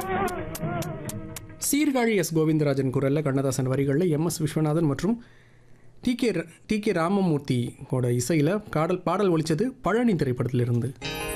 Sirkazhi S Govindarajan குரலில் கண்ணதாசன் வரிகளில் M S Viswanathan மற்றும் டி கே ராமமூர்த்தி இசையில் பாடல் ஒலித்தது பழனி திரைப்படத்திலிருந்து.